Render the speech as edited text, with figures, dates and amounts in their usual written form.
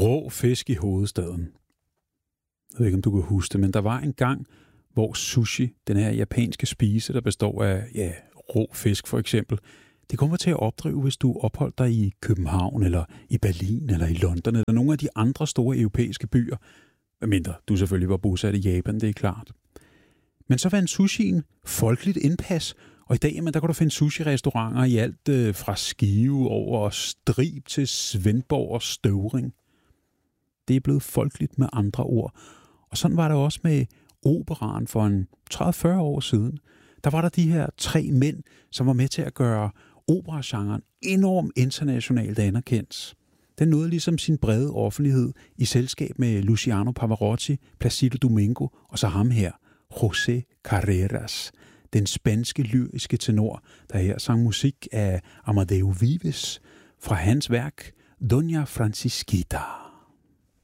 rå fisk i hovedstaden. Jeg ved ikke, om du kan huske det, men der var en gang, hvor sushi, den her japanske spise, der består af rå fisk for eksempel, det kommer til at opdrive, hvis du opholder dig i København, eller i Berlin, eller i London, eller nogle af de andre store europæiske byer, medmindre du selvfølgelig var bosat i Japan, det er klart. Men så vandt sushien folkeligt indpas, og i dag der kan du finde sushi-restauranter i alt fra Skive over Strib til Svendborg og Støvring. Det er blevet folkeligt med andre ord. Og sådan var det også med operaen for en 30-40 år siden. Der var der de her 3 mænd, som var med til at gøre operagenren enormt internationalt anerkendt. Den nåede ligesom sin brede offentlighed i selskab med Luciano Pavarotti, Placido Domingo og så ham her, José Carreras, den spanske lyriske tenor, der her sang musik af Amadeu Vives fra hans værk Doña Francisquita.